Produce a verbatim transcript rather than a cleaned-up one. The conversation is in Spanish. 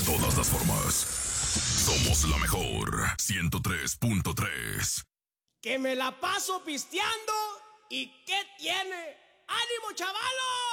De todas las formas, somos la mejor ciento tres punto tres. Que me la paso pisteando y ¿qué tiene? ¡Ánimo, chavalos!